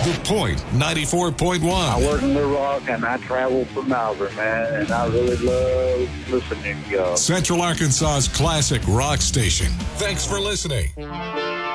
The Point 94.1. I work in the Rock and I travel for Malvern, man, and I really love listening to y'all. Central Arkansas's classic rock station. Thanks for listening.